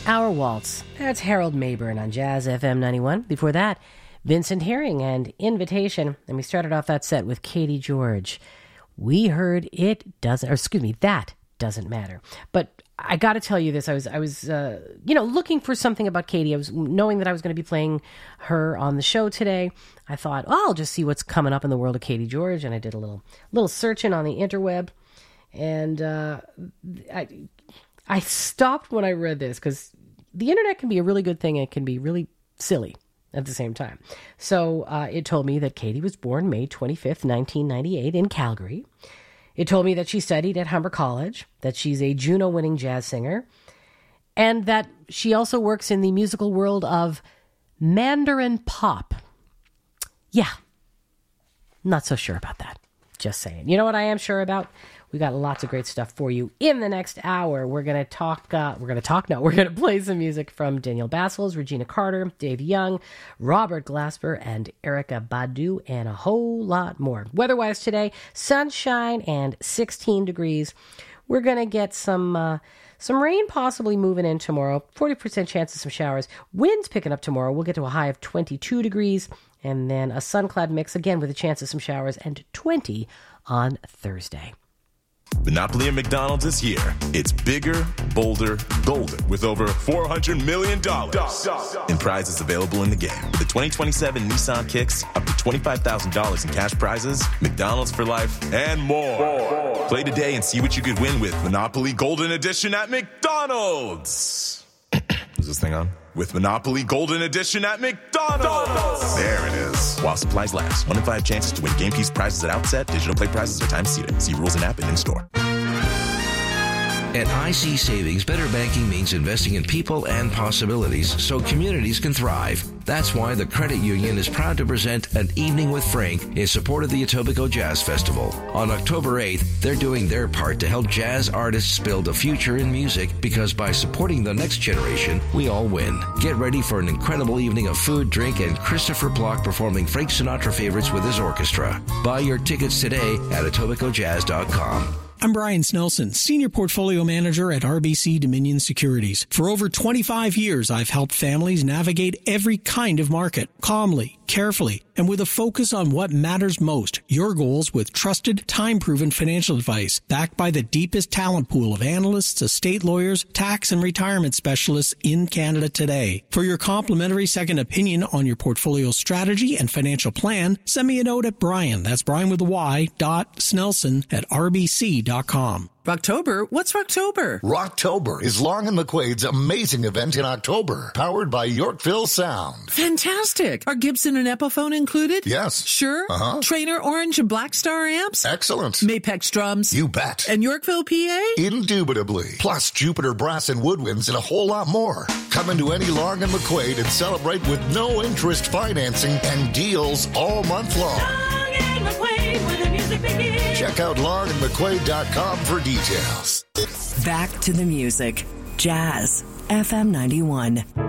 Our Waltz. That's Harold Mayburn on Jazz FM 91. Before that, Vincent Herring and Invitation. And we started off that set with Katie George. We heard That Doesn't Matter. But I got to tell you this. I was looking for something about Katie. I was knowing that I was going to be playing her on the show today. I thought, I'll just see what's coming up in the world of Katie George. And I did a little searching on the interweb. And I stopped when I read this because the internet can be a really good thing and it can be really silly at the same time. So it told me that Katie was born May 25th, 1998 in Calgary. It told me that she studied at Humber College, that she's a Juno-winning jazz singer, and that she also works in the musical world of Mandarin pop. Yeah, not so sure about that. Just saying. You know what I am sure about? We got lots of great stuff for you in the next hour. We're going to play some music from Daniel Bassels, Regina Carter, Dave Young, Robert Glasper, and Erykah Badu, and a whole lot more. Weather-wise today, sunshine and 16 degrees. We're going to get some rain possibly moving in tomorrow. 40% chance of some showers. Winds picking up tomorrow. We'll get to a high of 22 degrees. And then a sun-clad mix, again, with a chance of some showers, and 20 on Thursday. Monopoly at McDonald's is here. It's bigger, bolder, golden, with over $400 million in prizes available in the game. With the 2027 Nissan Kicks, up to $25,000 in cash prizes, McDonald's for life, and more. Play today and see what you could win with Monopoly Golden Edition at McDonald's. Is this thing on? With Monopoly Golden Edition at McDonald's. There it is. While supplies last. 1 in 5 chances to win game piece prizes at outset. Digital play prizes are time seated. See rules and app and in-store. At IC Savings, better banking means investing in people and possibilities so communities can thrive. That's why the Credit Union is proud to present An Evening with Frank in support of the Etobicoke Jazz Festival. On October 8th, they're doing their part to help jazz artists build a future in music because by supporting the next generation, we all win. Get ready for an incredible evening of food, drink, and Christopher Block performing Frank Sinatra favorites with his orchestra. Buy your tickets today at etobicokejazz.com. I'm Brian Snelson, Senior Portfolio Manager at RBC Dominion Securities. For over 25 years, I've helped families navigate every kind of market, calmly, carefully, and with a focus on what matters most, your goals with trusted, time-proven financial advice, backed by the deepest talent pool of analysts, estate lawyers, tax and retirement specialists in Canada today. For your complimentary second opinion on your portfolio strategy and financial plan, send me a note at Brian, that's Brian with a Y, .Snelson at RBC.com. Rocktober? What's Rocktober? Rocktober is Long and McQuaid's amazing event in October, powered by Yorkville Sound. Fantastic. Are Gibson and Epiphone included? Yes. Sure? Uh-huh. Trainer Orange and Black Star amps? Excellent. Mapex drums? You bet. And Yorkville, PA? Indubitably. Plus Jupiter Brass and Woodwinds and a whole lot more. Come into any Long and McQuaid and celebrate with no interest financing and deals all month long. Long and McQuaid, where the music begins. Check out longandmcquaid.com for details. Back to the music. Jazz FM 91.